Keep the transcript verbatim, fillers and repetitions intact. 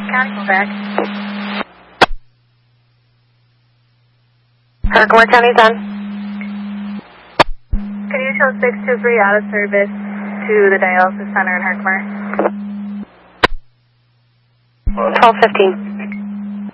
County, Quebec. Herkimer County's on. Can you show six two three out of service to the dialysis center in Herkimer? twelve fifteen.